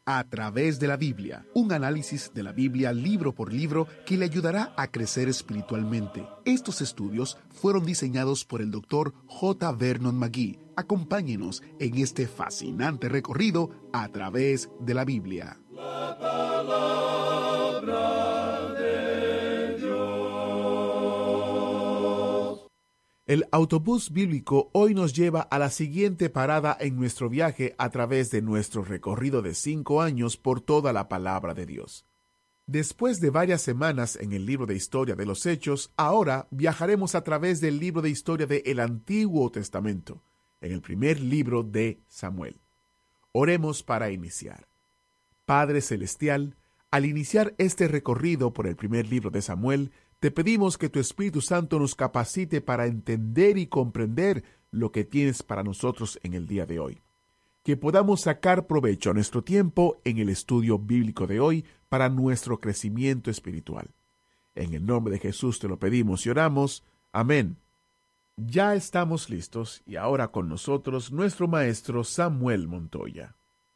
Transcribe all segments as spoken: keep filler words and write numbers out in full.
a través de la Biblia, un análisis de la Biblia libro por libro que le ayudará a crecer espiritualmente. Estos estudios fueron diseñados por el doctor J. Vernon McGee. Acompáñenos en este fascinante recorrido a través de la Biblia. La palabra de Dios. El autobús bíblico hoy nos lleva a la siguiente parada en nuestro viaje a través de nuestro recorrido de cinco años por toda la palabra de Dios. Después de varias semanas en el libro de historia de los Hechos, ahora viajaremos a través del libro de historia del Antiguo Testamento, en el primer libro de Samuel. Oremos para iniciar. Padre Celestial, al iniciar este recorrido por el primer libro de Samuel, te pedimos que tu Espíritu Santo nos capacite para entender y comprender lo que tienes para nosotros en el día de hoy. Que podamos sacar provecho a nuestro tiempo en el estudio bíblico de hoy para nuestro crecimiento espiritual. En el nombre de Jesús te lo pedimos y oramos. Amén. Ya estamos listos y ahora con nosotros nuestro maestro Samuel Montoya.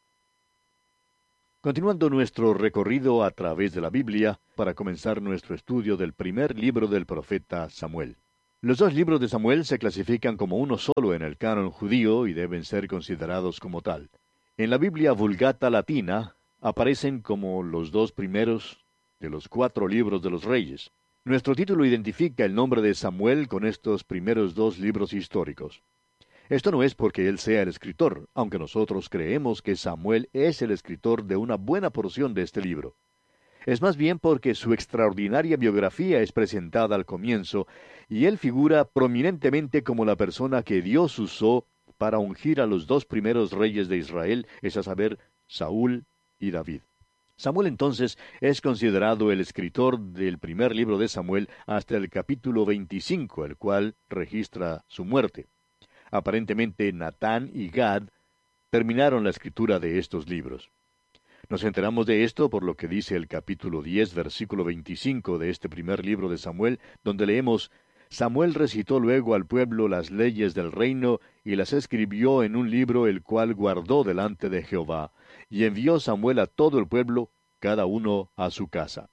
Continuando nuestro recorrido a través de la Biblia, para comenzar nuestro estudio del primer libro del profeta Samuel. Los dos libros de Samuel se clasifican como uno solo en el canon judío y deben ser considerados como tal. En la Biblia Vulgata Latina aparecen como los dos primeros de los cuatro libros de los reyes. Nuestro título identifica el nombre de Samuel con estos primeros dos libros históricos. Esto no es porque él sea el escritor, aunque nosotros creemos que Samuel es el escritor de una buena porción de este libro. Es más bien porque su extraordinaria biografía es presentada al comienzo, y él figura prominentemente como la persona que Dios usó para ungir a los dos primeros reyes de Israel, es a saber, Saúl y David. Samuel entonces es considerado el escritor del primer libro de Samuel hasta el capítulo veinticinco, el cual registra su muerte. Aparentemente Natán y Gad terminaron la escritura de estos libros. Nos enteramos de esto por lo que dice el capítulo diez, versículo veinticinco de este primer libro de Samuel, donde leemos: Samuel recitó luego al pueblo las leyes del reino y las escribió en un libro, el cual guardó delante de Jehová, y envió Samuel a todo el pueblo, cada uno a su casa.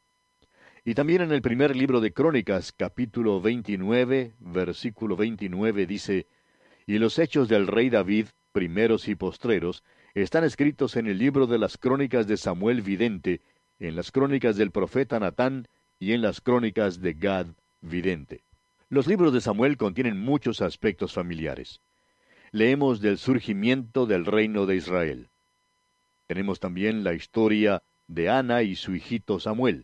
Y también en el primer libro de Crónicas, capítulo veintinueve, versículo veintinueve, dice: Y los hechos del rey David, primeros y postreros, están escritos en el libro de las crónicas de Samuel vidente, en las crónicas del profeta Natán y en las crónicas de Gad vidente. Los libros de Samuel contienen muchos aspectos familiares. Leemos del surgimiento del reino de Israel. Tenemos también la historia de Ana y su hijito Samuel.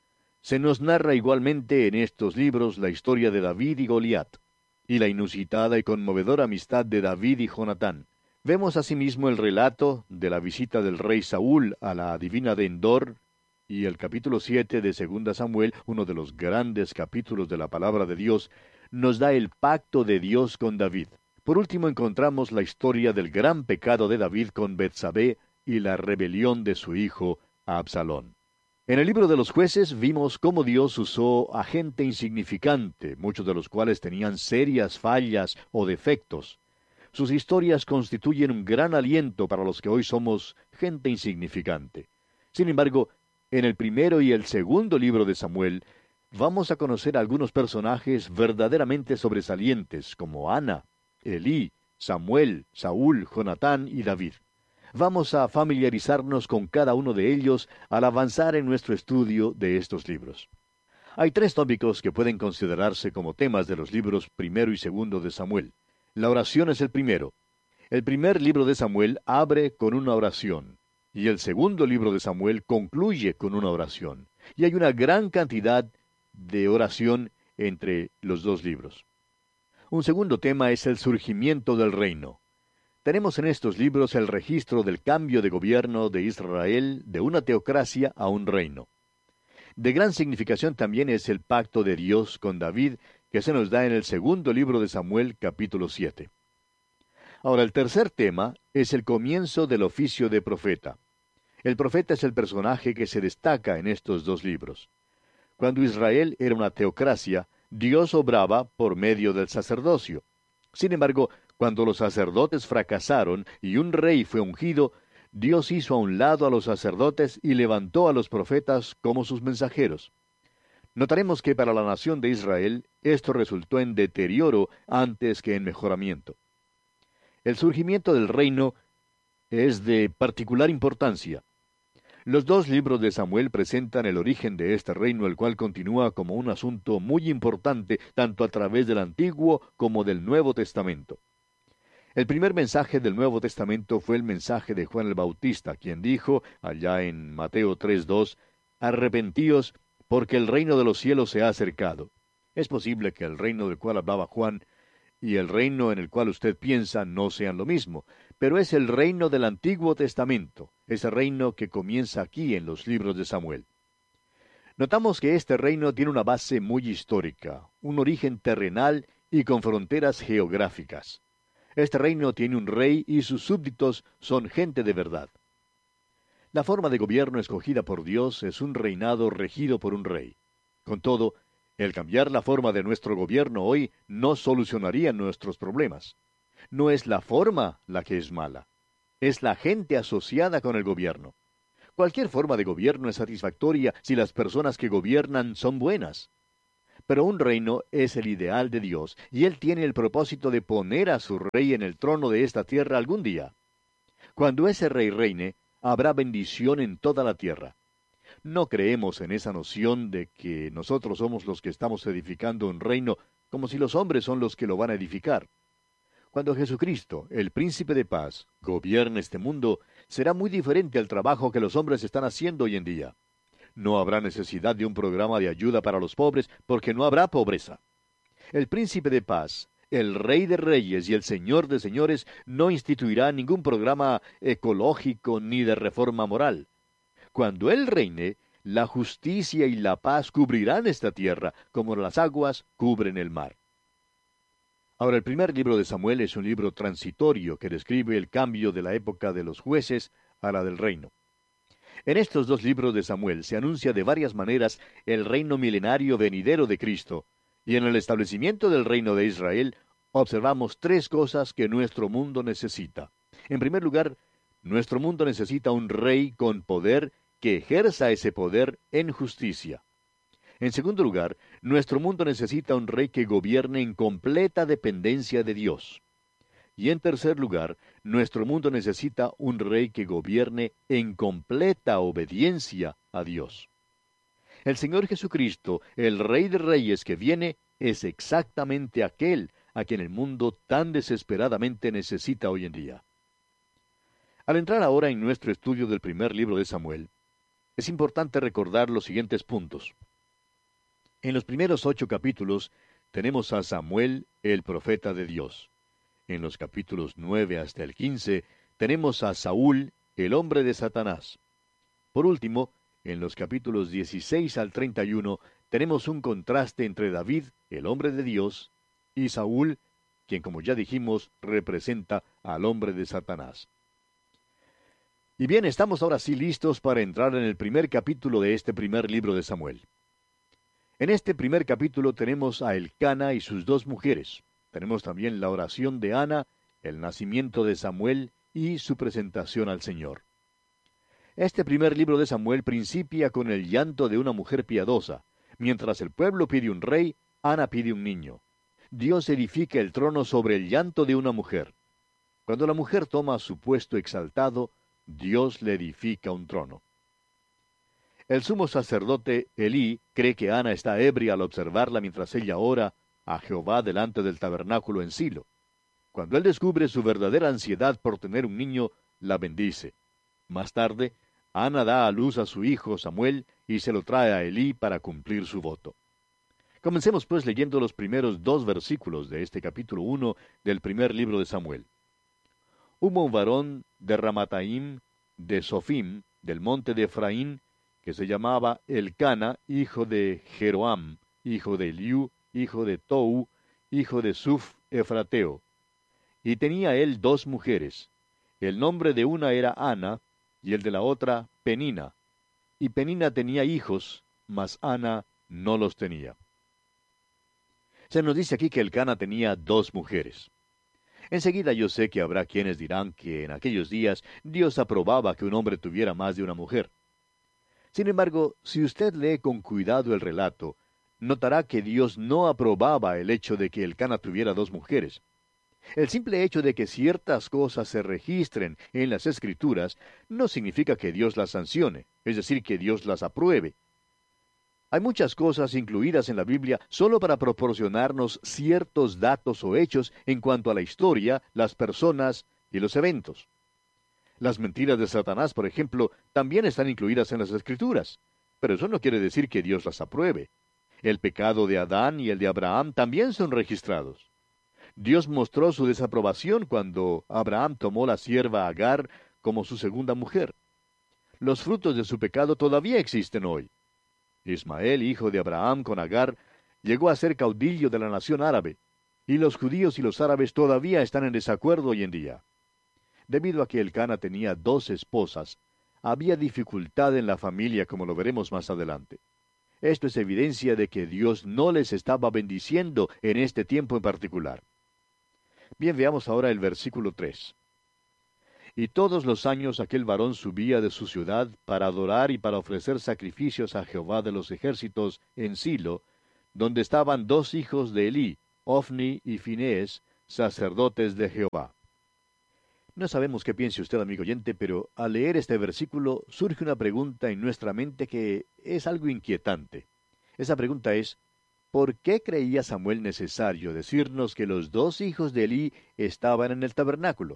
Se nos narra igualmente en estos libros la historia de David y Goliat, y la inusitada y conmovedora amistad de David y Jonatán. Vemos asimismo el relato de la visita del rey Saúl a la adivina de Endor, y el capítulo siete de Segunda Samuel, uno de los grandes capítulos de la palabra de Dios, nos da el pacto de Dios con David. Por último encontramos la historia del gran pecado de David con Betsabé y la rebelión de su hijo Absalón. En el libro de los jueces vimos cómo Dios usó a gente insignificante, muchos de los cuales tenían serias fallas o defectos. Sus historias constituyen un gran aliento para los que hoy somos gente insignificante. Sin embargo, en el primero y el segundo libro de Samuel, vamos a conocer algunos personajes verdaderamente sobresalientes, como Ana, Elí, Samuel, Saúl, Jonatán y David. Vamos a familiarizarnos con cada uno de ellos al avanzar en nuestro estudio de estos libros. Hay tres tópicos que pueden considerarse como temas de los libros primero y segundo de Samuel. La oración es el primero. El primer libro de Samuel abre con una oración, y el segundo libro de Samuel concluye con una oración. Y hay una gran cantidad de oración entre los dos libros. Un segundo tema es el surgimiento del reino. Tenemos en estos libros el registro del cambio de gobierno de Israel de una teocracia a un reino. De gran significación también es el pacto de Dios con David, que se nos da en el segundo libro de Samuel, capítulo siete. Ahora, el tercer tema es el comienzo del oficio de profeta. El profeta es el personaje que se destaca en estos dos libros. Cuando Israel era una teocracia, Dios obraba por medio del sacerdocio. Sin embargo, cuando los sacerdotes fracasaron y un rey fue ungido, Dios hizo a un lado a los sacerdotes y levantó a los profetas como sus mensajeros. Notaremos que para la nación de Israel esto resultó en deterioro antes que en mejoramiento. El surgimiento del reino es de particular importancia. Los dos libros de Samuel presentan el origen de este reino, el cual continúa como un asunto muy importante tanto a través del Antiguo como del Nuevo Testamento. El primer mensaje del Nuevo Testamento fue el mensaje de Juan el Bautista, quien dijo, allá en Mateo tres dos, «Arrepentíos, porque el reino de los cielos se ha acercado». Es posible que el reino del cual hablaba Juan y el reino en el cual usted piensa no sean lo mismo, pero es el reino del Antiguo Testamento, ese reino que comienza aquí en los libros de Samuel. Notamos que este reino tiene una base muy histórica, un origen terrenal y con fronteras geográficas. Este reino tiene un rey y sus súbditos son gente de verdad. La forma de gobierno escogida por Dios es un reinado regido por un rey. Con todo, el cambiar la forma de nuestro gobierno hoy no solucionaría nuestros problemas. No es la forma la que es mala, es la gente asociada con el gobierno. Cualquier forma de gobierno es satisfactoria si las personas que gobiernan son buenas. Pero un reino es el ideal de Dios, y Él tiene el propósito de poner a su rey en el trono de esta tierra algún día. Cuando ese rey reine, habrá bendición en toda la tierra. No creemos en esa noción de que nosotros somos los que estamos edificando un reino, como si los hombres son los que lo van a edificar. Cuando Jesucristo, el príncipe de paz, gobierne este mundo, será muy diferente al trabajo que los hombres están haciendo hoy en día. No habrá necesidad de un programa de ayuda para los pobres, porque no habrá pobreza. El príncipe de paz, el rey de reyes y el señor de señores no instituirá ningún programa ecológico ni de reforma moral. Cuando él reine, la justicia y la paz cubrirán esta tierra, como las aguas cubren el mar. Ahora, el primer libro de Samuel es un libro transitorio que describe el cambio de la época de los jueces a la del reino. En estos dos libros de Samuel se anuncia de varias maneras el reino milenario venidero de Cristo, y en el establecimiento del reino de Israel observamos tres cosas que nuestro mundo necesita. En primer lugar, nuestro mundo necesita un rey con poder que ejerza ese poder en justicia. En segundo lugar, nuestro mundo necesita un rey que gobierne en completa dependencia de Dios. Y en tercer lugar, nuestro mundo necesita un rey que gobierne en completa obediencia a Dios. El Señor Jesucristo, el Rey de Reyes que viene, es exactamente aquel a quien el mundo tan desesperadamente necesita hoy en día. Al entrar ahora en nuestro estudio del primer libro de Samuel, es importante recordar los siguientes puntos. En los primeros ocho capítulos tenemos a Samuel, el profeta de Dios. En los capítulos nueve hasta el quince tenemos a Saúl, el hombre de Satanás. Por último, en los capítulos dieciséis al treinta y uno tenemos un contraste entre David, el hombre de Dios, y Saúl, quien, como ya dijimos, representa al hombre de Satanás. Y bien, estamos ahora sí listos para entrar en el primer capítulo de este primer libro de Samuel. En este primer capítulo tenemos a Elcana y sus dos mujeres. Tenemos también la oración de Ana, el nacimiento de Samuel y su presentación al Señor. Este primer libro de Samuel principia con el llanto de una mujer piadosa. Mientras el pueblo pide un rey, Ana pide un niño. Dios edifica el trono sobre el llanto de una mujer. Cuando la mujer toma su puesto exaltado, Dios le edifica un trono. El sumo sacerdote Elí cree que Ana está ebria al observarla mientras ella ora a Jehová delante del tabernáculo en Silo. Cuando él descubre su verdadera ansiedad por tener un niño, la bendice. Más tarde, Ana da a luz a su hijo Samuel y se lo trae a Elí para cumplir su voto. Comencemos pues leyendo los primeros dos versículos de este capítulo uno del primer libro de Samuel. Hubo un varón de Ramataim, de Sofim, del monte de Efraín, que se llamaba Elcana, hijo de Jeroam, hijo de Eliú, hijo de Tou, hijo de Suf Efrateo. Y tenía él dos mujeres. El nombre de una era Ana, y el de la otra Penina. Y Penina tenía hijos, mas Ana no los tenía. Se nos dice aquí que Elcana tenía dos mujeres. Enseguida yo sé que habrá quienes dirán que en aquellos días Dios aprobaba que un hombre tuviera más de una mujer. Sin embargo, si usted lee con cuidado el relato, notará que Dios no aprobaba el hecho de que Elcana tuviera dos mujeres. El simple hecho de que ciertas cosas se registren en las Escrituras no significa que Dios las sancione, es decir, que Dios las apruebe. Hay muchas cosas incluidas en la Biblia solo para proporcionarnos ciertos datos o hechos en cuanto a la historia, las personas y los eventos. Las mentiras de Satanás, por ejemplo, también están incluidas en las Escrituras, pero eso no quiere decir que Dios las apruebe. El pecado de Adán y el de Abraham también son registrados. Dios mostró su desaprobación cuando Abraham tomó la sierva Agar como su segunda mujer. Los frutos de su pecado todavía existen hoy. Ismael, hijo de Abraham con Agar, llegó a ser caudillo de la nación árabe, y los judíos y los árabes todavía están en desacuerdo hoy en día. Debido a que Elcana tenía dos esposas, había dificultad en la familia, como lo veremos más adelante. Esto es evidencia de que Dios no les estaba bendiciendo en este tiempo en particular. Bien, veamos ahora el versículo tres. Y todos los años aquel varón subía de su ciudad para adorar y para ofrecer sacrificios a Jehová de los ejércitos en Silo, donde estaban dos hijos de Elí, Ofni y Finés, sacerdotes de Jehová. No sabemos qué piense usted, amigo oyente, pero al leer este versículo surge una pregunta en nuestra mente que es algo inquietante. Esa pregunta es, ¿por qué creía Samuel necesario decirnos que los dos hijos de Elí estaban en el tabernáculo?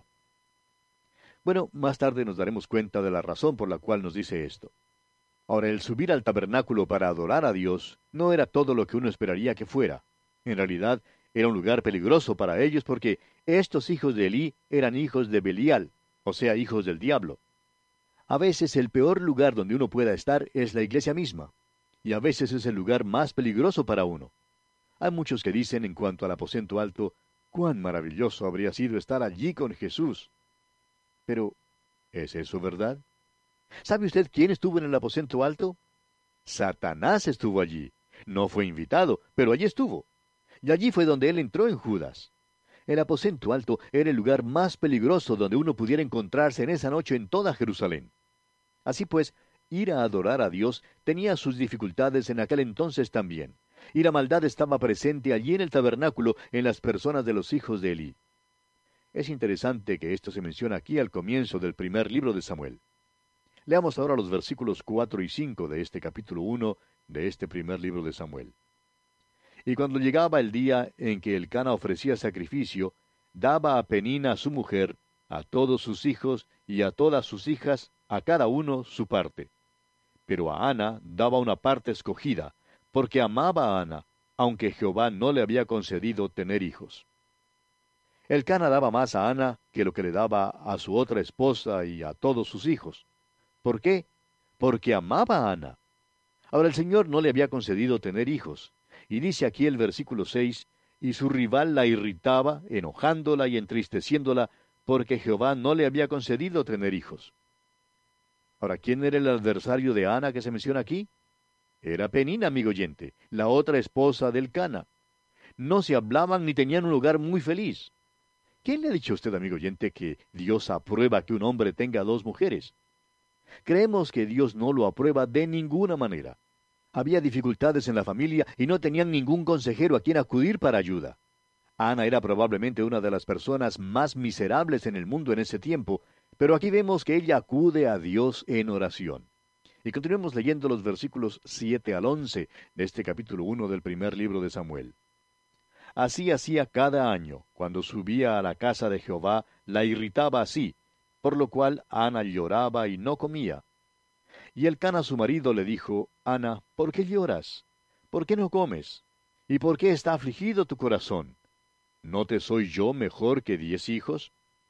Bueno, más tarde nos daremos cuenta de la razón por la cual nos dice esto. Ahora, el subir al tabernáculo para adorar a Dios no era todo lo que uno esperaría que fuera. En realidad, era un lugar peligroso para ellos porque estos hijos de Elí eran hijos de Belial, o sea, hijos del diablo. A veces el peor lugar donde uno pueda estar es la iglesia misma, y a veces es el lugar más peligroso para uno. Hay muchos que dicen en cuanto al aposento alto, cuán maravilloso habría sido estar allí con Jesús. Pero, ¿es eso verdad? ¿Sabe usted quién estuvo en el aposento alto? Satanás estuvo allí. No fue invitado, pero allí estuvo. Y allí fue donde él entró en Judas. El aposento alto era el lugar más peligroso donde uno pudiera encontrarse en esa noche en toda Jerusalén. Así pues, ir a adorar a Dios tenía sus dificultades en aquel entonces también, y la maldad estaba presente allí en el tabernáculo en las personas de los hijos de Elí. Es interesante que esto se menciona aquí al comienzo del primer libro de Samuel. Leamos ahora los versículos cuatro y cinco de este capítulo uno de este primer libro de Samuel. Y cuando llegaba el día en que Elcana ofrecía sacrificio, daba a Penina su mujer, a todos sus hijos y a todas sus hijas, a cada uno su parte. Pero a Ana daba una parte escogida, porque amaba a Ana, aunque Jehová no le había concedido tener hijos. Elcana daba más a Ana que lo que le daba a su otra esposa y a todos sus hijos. ¿Por qué? Porque amaba a Ana. Ahora el Señor no le había concedido tener hijos. Y dice aquí el versículo seis, y su rival la irritaba, enojándola y entristeciéndola, porque Jehová no le había concedido tener hijos. Ahora, ¿quién era el adversario de Ana que se menciona aquí? Era Penina, amigo oyente, la otra esposa de Elcana. No se hablaban ni tenían un lugar muy feliz. ¿Quién le ha dicho a usted, amigo oyente, que Dios aprueba que un hombre tenga dos mujeres? Creemos que Dios no lo aprueba de ninguna manera. Había dificultades en la familia y no tenían ningún consejero a quien acudir para ayuda. Ana era probablemente una de las personas más miserables en el mundo en ese tiempo, pero aquí vemos que ella acude a Dios en oración. Y continuemos leyendo los versículos siete al once de este capítulo uno del primer libro de Samuel. Así hacía cada año, cuando subía a la casa de Jehová, la irritaba así, por lo cual Ana lloraba y no comía. Y Elcana su marido le dijo, Ana, ¿por qué lloras? ¿Por qué no comes? ¿Y por qué está afligido tu corazón? ¿No te soy yo mejor que diez hijos?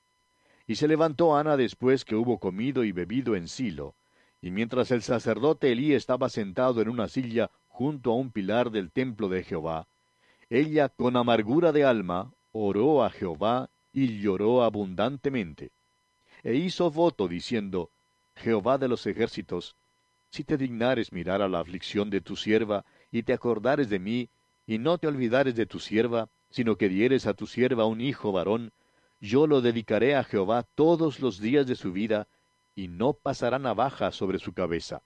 Y se levantó Ana después que hubo comido y bebido en Silo, y mientras el sacerdote Elí estaba sentado en una silla junto a un pilar del templo de Jehová, ella con amargura de alma oró a Jehová y lloró abundantemente. E hizo voto diciendo, Jehová de los ejércitos, si te dignares mirar a la aflicción de tu sierva, y te acordares de mí, y no te olvidares de tu sierva, sino que dieres a tu sierva un hijo varón, yo lo dedicaré a Jehová todos los días de su vida, y no pasará navaja sobre su cabeza.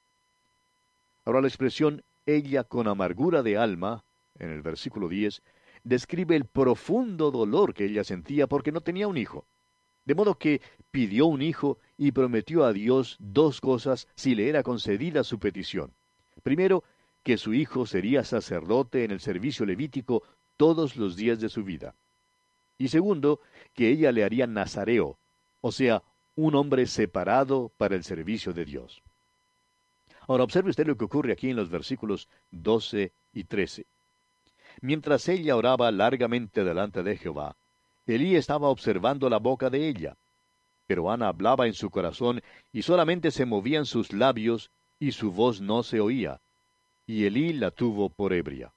Ahora la expresión ella con amargura de alma, en el versículo diez, describe el profundo dolor que ella sentía porque no tenía un hijo. De modo que pidió un hijo y prometió a Dios dos cosas si le era concedida su petición. Primero, que su hijo sería sacerdote en el servicio levítico todos los días de su vida. Y segundo, que ella le haría nazareo, o sea, un hombre separado para el servicio de Dios. Ahora observe usted lo que ocurre aquí en los versículos doce y trece. Mientras ella oraba largamente delante de Jehová, Elí estaba observando la boca de ella. Pero Ana hablaba en su corazón, y solamente se movían sus labios, y su voz no se oía. Y Elí la tuvo por ebria.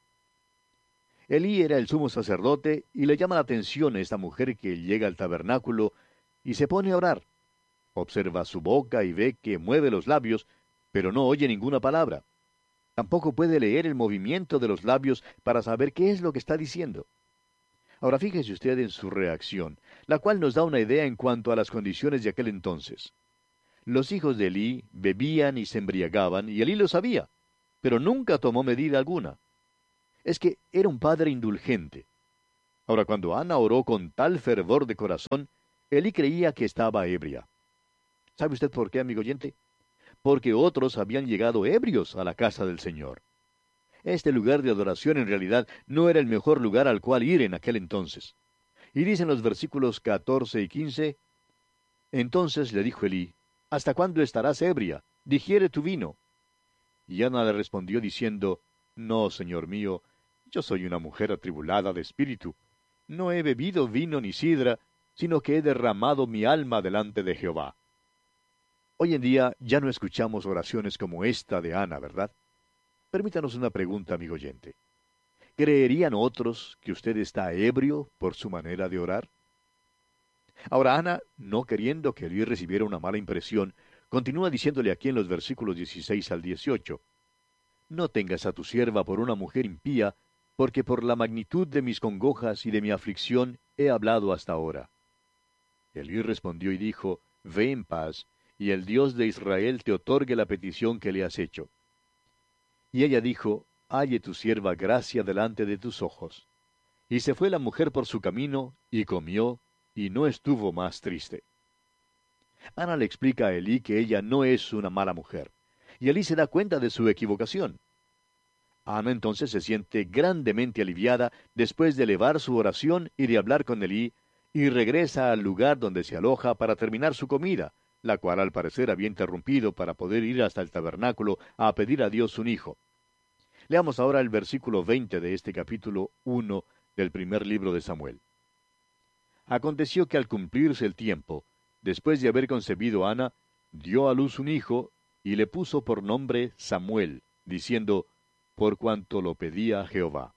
Elí era el sumo sacerdote, y le llama la atención a esta mujer que llega al tabernáculo, y se pone a orar. Observa su boca y ve que mueve los labios, pero no oye ninguna palabra. Tampoco puede leer el movimiento de los labios para saber qué es lo que está diciendo. Ahora fíjese usted en su reacción, la cual nos da una idea en cuanto a las condiciones de aquel entonces. Los hijos de Elí bebían y se embriagaban, y Elí lo sabía, pero nunca tomó medida alguna. Es que era un padre indulgente. Ahora, cuando Ana oró con tal fervor de corazón, Elí creía que estaba ebria. ¿Sabe usted por qué, amigo oyente? Porque otros habían llegado ebrios a la casa del Señor. Este lugar de adoración en realidad no era el mejor lugar al cual ir en aquel entonces. Y dicen los versículos catorce y quince, entonces le dijo Elí, ¿hasta cuándo estarás ebria? Digiere tu vino. Y Ana le respondió diciendo, no, señor mío, yo soy una mujer atribulada de espíritu. No he bebido vino ni sidra, sino que he derramado mi alma delante de Jehová. Hoy en día ya no escuchamos oraciones como esta de Ana, ¿verdad? Permítanos una pregunta, amigo oyente. ¿Creerían otros que usted está ebrio por su manera de orar? Ahora Ana, no queriendo que Elí recibiera una mala impresión, continúa diciéndole aquí en los versículos dieciséis al dieciocho, no tengas a tu sierva por una mujer impía, porque por la magnitud de mis congojas y de mi aflicción he hablado hasta ahora. Elí respondió y dijo, ve en paz, y el Dios de Israel te otorgue la petición que le has hecho. Y ella dijo, halle tu sierva gracia delante de tus ojos. Y se fue la mujer por su camino, y comió, y no estuvo más triste. Ana le explica a Elí que ella no es una mala mujer, y Elí se da cuenta de su equivocación. Ana entonces se siente grandemente aliviada después de elevar su oración y de hablar con Elí, y regresa al lugar donde se aloja para terminar su comida, la cual al parecer había interrumpido para poder ir hasta el tabernáculo a pedir a Dios un hijo. Leamos ahora el versículo veinte de este capítulo uno del primer libro de Samuel. Aconteció que al cumplirse el tiempo, después de haber concebido Ana, dio a luz un hijo, y le puso por nombre Samuel, diciendo, por cuanto lo pedía Jehová.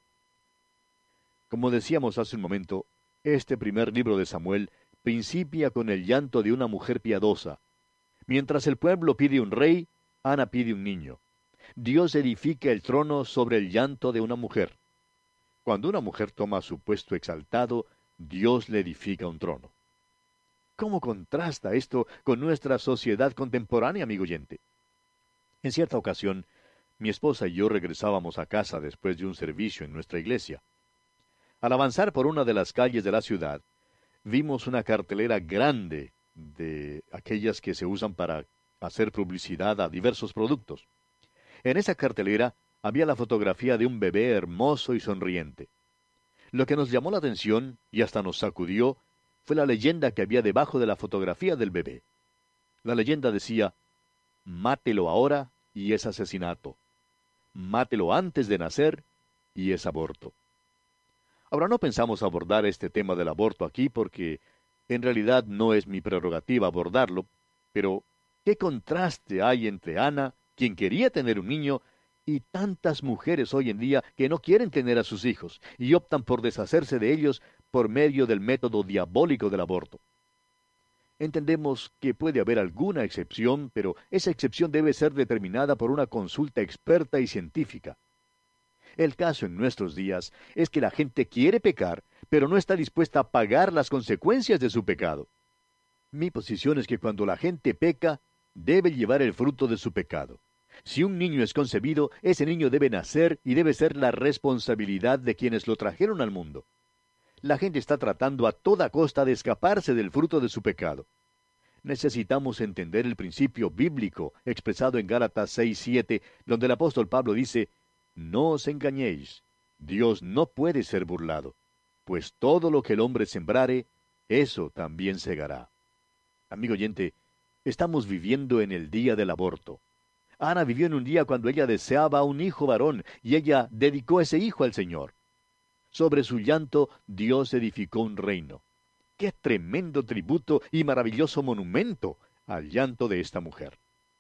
Como decíamos hace un momento, este primer libro de Samuel principia con el llanto de una mujer piadosa. Mientras el pueblo pide un rey, Ana pide un niño. Dios edifica el trono sobre el llanto de una mujer. Cuando una mujer toma su puesto exaltado, Dios le edifica un trono. ¿Cómo contrasta esto con nuestra sociedad contemporánea, amigo oyente? En cierta ocasión, mi esposa y yo regresábamos a casa después de un servicio en nuestra iglesia. Al avanzar por una de las calles de la ciudad, vimos una cartelera grande de aquellas que se usan para hacer publicidad a diversos productos. En esa cartelera había la fotografía de un bebé hermoso y sonriente. Lo que nos llamó la atención y hasta nos sacudió fue la leyenda que había debajo de la fotografía del bebé. La leyenda decía, mátelo ahora y es asesinato. Mátelo antes de nacer y es aborto. Ahora no pensamos abordar este tema del aborto aquí porque en realidad no es mi prerrogativa abordarlo, pero ¿qué contraste hay entre Ana, quien quería tener un niño, y tantas mujeres hoy en día que no quieren tener a sus hijos y optan por deshacerse de ellos por medio del método diabólico del aborto? Entendemos que puede haber alguna excepción, pero esa excepción debe ser determinada por una consulta experta y científica. El caso en nuestros días es que la gente quiere pecar, pero no está dispuesta a pagar las consecuencias de su pecado. Mi posición es que cuando la gente peca, debe llevar el fruto de su pecado. Si un niño es concebido, ese niño debe nacer y debe ser la responsabilidad de quienes lo trajeron al mundo. La gente está tratando a toda costa de escaparse del fruto de su pecado. Necesitamos entender el principio bíblico expresado en Gálatas seis siete, donde el apóstol Pablo dice: «No os engañéis, Dios no puede ser burlado, pues todo lo que el hombre sembrare, eso también segará». Amigo oyente, estamos viviendo en el día del aborto. Ana vivió en un día cuando ella deseaba un hijo varón, y ella dedicó ese hijo al Señor. Sobre su llanto, Dios edificó un reino. ¡Qué tremendo tributo y maravilloso monumento al llanto de esta mujer!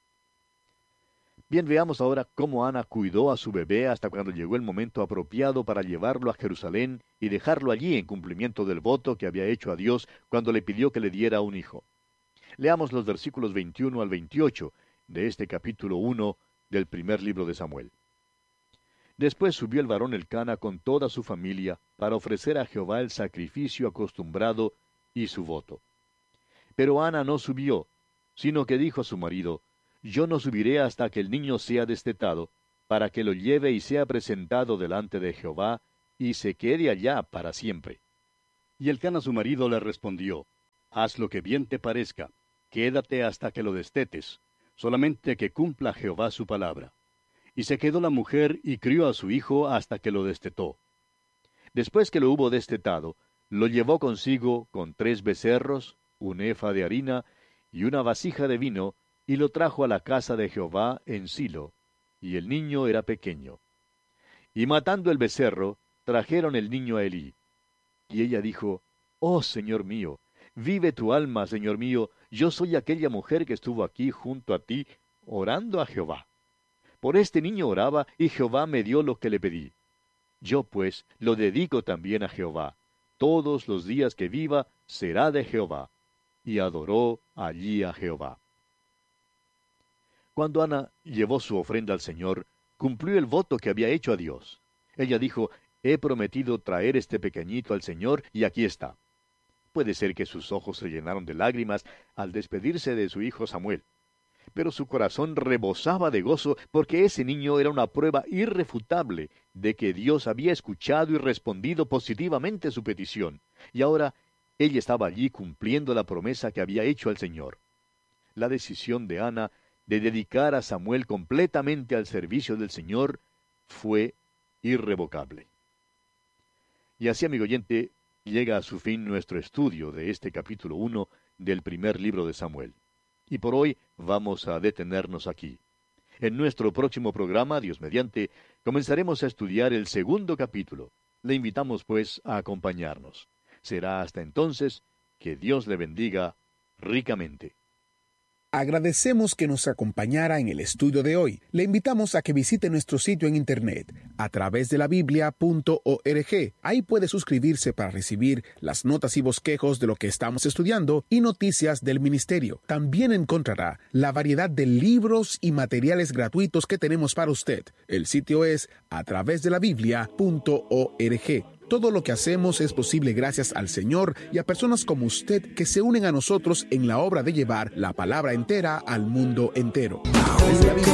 Bien, veamos ahora cómo Ana cuidó a su bebé hasta cuando llegó el momento apropiado para llevarlo a Jerusalén y dejarlo allí en cumplimiento del voto que había hecho a Dios cuando le pidió que le diera un hijo. Leamos los versículos veintiuno al veintiocho de este capítulo uno del primer libro de Samuel. Después subió el varón Elcana con toda su familia para ofrecer a Jehová el sacrificio acostumbrado y su voto. Pero Ana no subió, sino que dijo a su marido: «Yo no subiré hasta que el niño sea destetado, para que lo lleve y sea presentado delante de Jehová, y se quede allá para siempre». Y Elcana su marido le respondió: «Haz lo que bien te parezca, quédate hasta que lo destetes, solamente que cumpla Jehová su palabra». Y se quedó la mujer y crió a su hijo hasta que lo destetó. Después que lo hubo destetado, lo llevó consigo con tres becerros, un efa de harina y una vasija de vino, y lo trajo a la casa de Jehová en Silo, y el niño era pequeño. Y matando el becerro, trajeron el niño a Elí. Y ella dijo: «Oh, Señor mío, vive tu alma, Señor mío, yo soy aquella mujer que estuvo aquí junto a ti, orando a Jehová. Por este niño oraba, y Jehová me dio lo que le pedí. Yo, pues, lo dedico también a Jehová. Todos los días que viva será de Jehová». Y adoró allí a Jehová. Cuando Ana llevó su ofrenda al Señor, cumplió el voto que había hecho a Dios. Ella dijo: «He prometido traer este pequeñito al Señor, y aquí está». Puede ser que sus ojos se llenaron de lágrimas al despedirse de su hijo Samuel, pero su corazón rebosaba de gozo porque ese niño era una prueba irrefutable de que Dios había escuchado y respondido positivamente su petición, y ahora ella estaba allí cumpliendo la promesa que había hecho al Señor. La decisión de Ana de dedicar a Samuel completamente al servicio del Señor fue irrevocable. Y así, amigo oyente, llega a su fin nuestro estudio de este capítulo uno del primer libro de Samuel. Y por hoy vamos a detenernos aquí. En nuestro próximo programa, Dios mediante, comenzaremos a estudiar el segundo capítulo. Le invitamos, pues, a acompañarnos. Será hasta entonces que Dios le bendiga ricamente. Agradecemos que nos acompañara en el estudio de hoy. Le invitamos a que visite nuestro sitio en internet a través de la biblia punto org. Ahí puede suscribirse para recibir las notas y bosquejos de lo que estamos estudiando y noticias del ministerio. También encontrará la variedad de libros y materiales gratuitos que tenemos para usted. El sitio es a través de la biblia punto org. Todo lo que hacemos es posible gracias al Señor y a personas como usted que se unen a nosotros en la obra de llevar la palabra entera al mundo entero.